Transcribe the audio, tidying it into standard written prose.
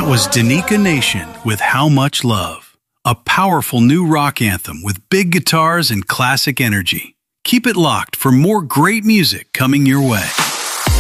That was Danica Nation with How Much Love, a powerful new rock anthem with big guitars and classic energy. Keep it locked for more great music coming your way.